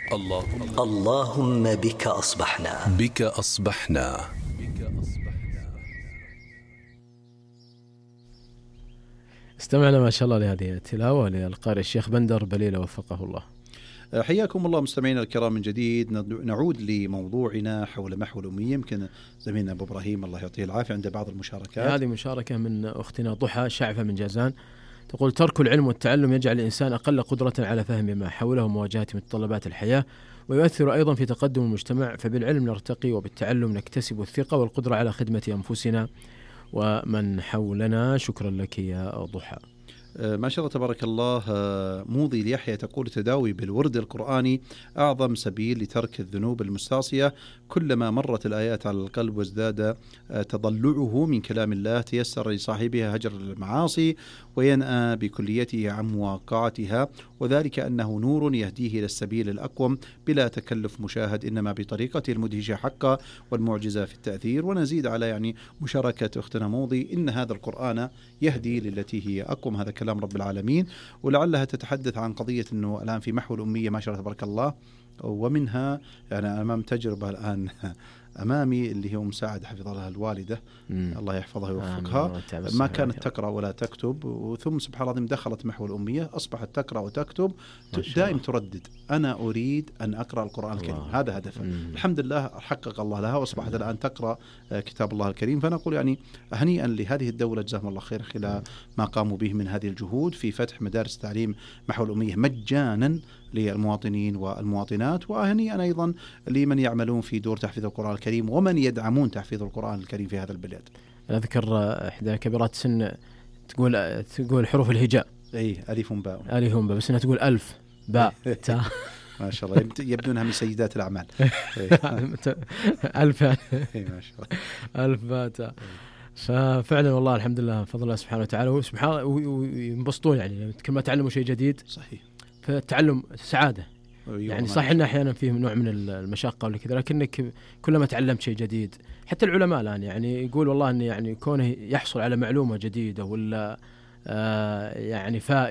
اللهم بك أصبحنا. بك أصبحنا. استمعنا ما شاء الله لهذه التلاوة للقارئ الشيخ بندر بليلة وفقه الله. حياكم الله مستمعينا الكرام من جديد. نعود لموضوعنا حول محو الأمية. يمكن زميلنا أبو إبراهيم الله يعطيه العافية عنده بعض المشاركات. هذه مشاركة من أختنا ضحى شعفة من جازان، تقول: ترك العلم والتعلم يجعل الإنسان أقل قدرة على فهم ما حوله ومواجهة متطلبات الحياة، ويؤثر أيضا في تقدم المجتمع، فبالعلم نرتقي وبالتعلم نكتسب الثقة والقدرة على خدمة أنفسنا ومن حولنا. شكرا لك يا ضحى. ما شاء الله تبارك الله. موضي ليحيى تقول: تداوي بالورد القرآني أعظم سبيل لترك الذنوب المستعصية، كلما مرت الآيات على القلب وازداد تضلعه من كلام الله تيسر لصاحبها هجر المعاصي وينأى بكليته عن مواقعتها، وذلك أنه نور يهديه إلى السبيل الأقوم بلا تكلف مشاهد، إنما بطريقته المدهشة حقا والمعجزة في التأثير. ونزيد على مشاركة أختنا موضي: إن هذا القرآن يهدي للتي هي أقوم. هذا كلام رب العالمين. ولعلها تتحدث عن قضية أنه الآن في محو الأمية ما شاء الله تبارك الله، ومنها أمام تجربة الآن أمامي اللي هي مساعدة حفظها الوالدة الله يحفظها ويوفقها، ما كانت تقرأ ولا تكتب، وثم سبحان الله دخلت محو الأمية أصبحت تقرأ وتكتب، دائم تردد: أنا أريد أن أقرأ القرآن الكريم، هذا هدفها. الحمد لله حقق الله لها وأصبحت الآن تقرأ كتاب الله الكريم. فنقول هنيئا لهذه الدولة جزاهم الله خير خلال ما قاموا به من هذه الجهود في فتح مدارس تعليم محو الأمية مجانا للمواطنين والمواطنات، وهنيئا أيضا لمن يعملون في دور تحفيظ القرآن الكريم ومن يدعمون تحفيظ القرآن الكريم في هذا البلاد. أذكر إحدى كبيرات سن تقول حروف الهجاء ألف باء، ألف باء، بس أنها تقول ألف باء تاء. ما شاء الله يبدو أنها من سيدات الأعمال. ألف ما شاء الله ألف باء تاء. ففعلا والله الحمد لله فضل الله سبحانه وتعالى، وينبسطون كل ما تعلموا شيء جديد. صحيح. فالتعلم سعادة. صح إن أحيانا فيه نوع من المشقة ولا كذا، لكنك كلما تعلمت شيء جديد، حتى العلماء الآن يقول والله أن كونه يحصل على معلومة جديدة ولا فائدة